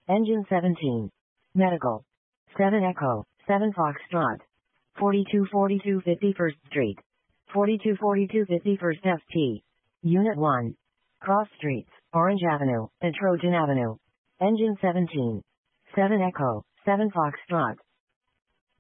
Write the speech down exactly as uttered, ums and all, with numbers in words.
Engine seventeen. Medical. seven Echo, seven Foxtrot. forty-two forty-two fifty-first Street. forty-two forty-two fifty-first F T. Unit one. Cross Streets, Orange Avenue, and Trojan Avenue. Engine seventeen. seven Echo, seven Foxtrot.